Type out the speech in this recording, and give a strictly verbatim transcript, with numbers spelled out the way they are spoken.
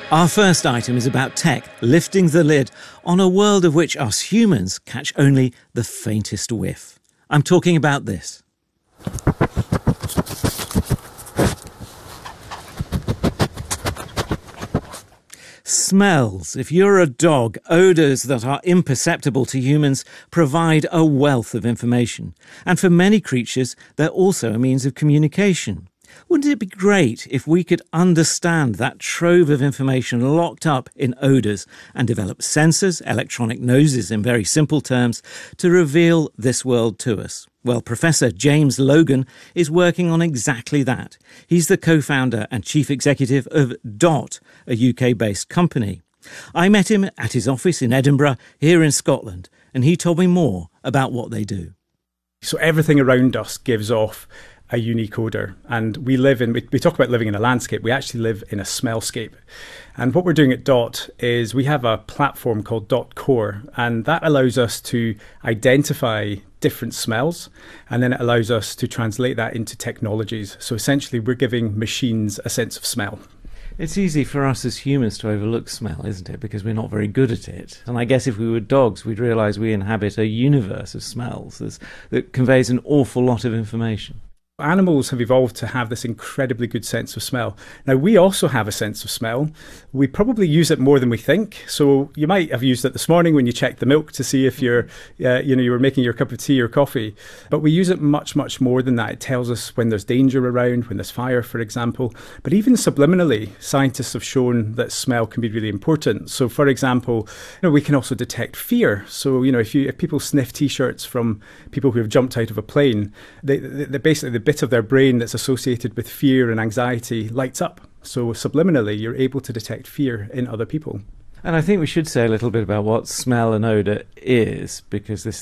Our first item is about tech lifting the lid on a world of which us humans catch only the faintest whiff. I'm talking about this. Smells. If you're a dog, odours that are imperceptible to humans provide a wealth of information. And for many creatures, they're also a means of communication. Wouldn't it be great if we could understand that trove of information locked up in odours and develop sensors, electronic noses in very simple terms, to reveal this world to us? Well, Professor James Logan is working on exactly that. He's the co-founder and chief executive of Dot, a U K-based company. I met him at his office in Edinburgh, here in Scotland, and he told me more about what they do. So everything around us gives off a unique odour, and we live in, we, we talk about living in a landscape, we actually live in a smellscape. And what we're doing at Dot is we have a platform called Dot Core, and that allows us to identify different smells, and then it allows us to translate that into technologies. So essentially we're giving machines a sense of smell. It's easy for us as humans to overlook smell, isn't it? Because we're not very good at it. And I guess if we were dogs, we'd realise we inhabit a universe of smells that conveys an awful lot of information. Animals have evolved to have this incredibly good sense of smell. Now, we also have a sense of smell. We probably use it more than we think. So you might have used it this morning when you checked the milk to see if you're, uh, you know, you were making your cup of tea or coffee. But we use it much, much more than that. It tells us when there's danger around, when there's fire, for example. But even subliminally, scientists have shown that smell can be really important. So, for example, you know, we can also detect fear. So, you know, if you if people sniff T-shirts from people who have jumped out of a plane, they, they, they basically the bit of their brain that's associated with fear and anxiety lights up. So subliminally, you're able to detect fear in other people. And I think we should say a little bit about what smell and odour is, because this